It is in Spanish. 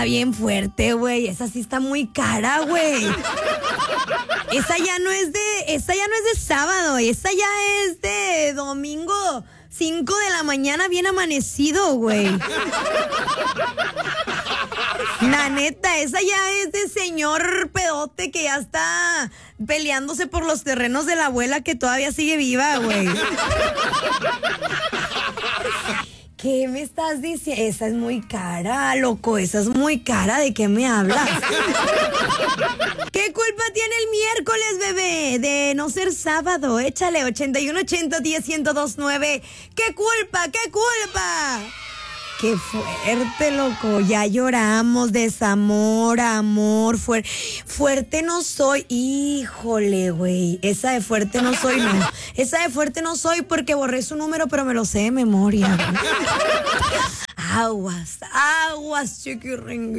bien fuerte, güey. Esa sí está muy cara, güey. Esa ya no es de sábado, esa ya es de domingo, 5 de la mañana, bien amanecido, güey. La neta, esa ya es de señor pedote que ya está peleándose por los terrenos de la abuela que todavía sigue viva, güey. ¿Qué me estás diciendo? Esa es muy cara, loco, esa es muy cara. ¿De qué me hablas? ¿Qué culpa tiene el miércoles, bebé? De no ser sábado. Échale 8180-10-1029. ¿Qué culpa? ¿Qué culpa? Qué fuerte, loco. Ya lloramos. Desamor, amor, fuerte no soy. Híjole, güey. Esa de fuerte no soy, no. Esa de fuerte no soy porque borré su número, pero me lo sé de memoria. Aguas, chiquirringui.